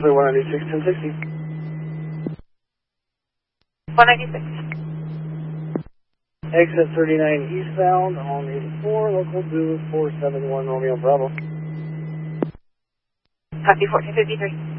196, 1060. 196. Exit 39 eastbound on 84, local Zulu 471 Romeo Bravo. Copy 1453.